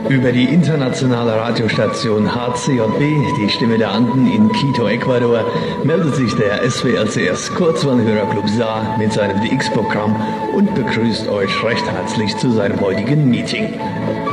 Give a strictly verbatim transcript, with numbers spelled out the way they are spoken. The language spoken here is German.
Über die internationale Radiostation H C J B, die Stimme der Anden in Quito, Ecuador, meldet sich der S W L C S Kurzwellenhörerclub Saar mit seinem D X-Programm und begrüßt euch recht herzlich zu seinem heutigen Meeting.